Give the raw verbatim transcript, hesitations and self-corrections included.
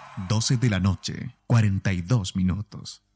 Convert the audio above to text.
doce de la noche, cuarenta y dos minutos.